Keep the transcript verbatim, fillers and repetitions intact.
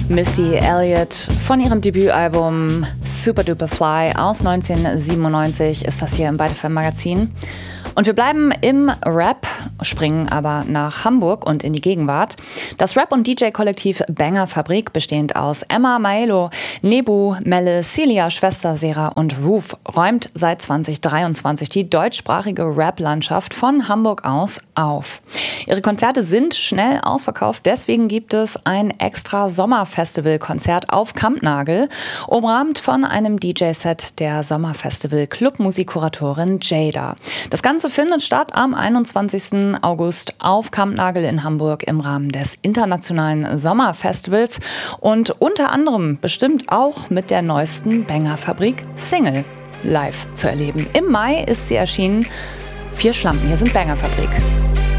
Missy Elliott von ihrem Debütalbum Super Duper Fly aus neunzehnhundertsiebenundneunzig ist das hier im Byte F M Magazin. Und wir bleiben im Rap, springen aber nach Hamburg und in die Gegenwart. Das Rap- und D J-Kollektiv Banger Fabrik, bestehend aus Emma, Maelo, Nebu, Melle, Celia, Schwester, Sera und Roof, räumt seit zweitausenddreiundzwanzig die deutschsprachige Rap-Landschaft von Hamburg aus auf. Ihre Konzerte sind schnell ausverkauft, deswegen gibt es ein extra Sommerfestival-Konzert auf Kampnagel, umrahmt von einem D J-Set der Sommerfestival-Clubmusikkuratorin Jada. Das Ganze findet statt am einundzwanzigsten August auf Kampnagel in Hamburg im Rahmen des internationalen Sommerfestivals und unter anderem bestimmt auch mit der neuesten Banger Fabrik Single live zu erleben. Im Mai ist sie erschienen. Vier Schlampen, hier sind Banger Fabrik.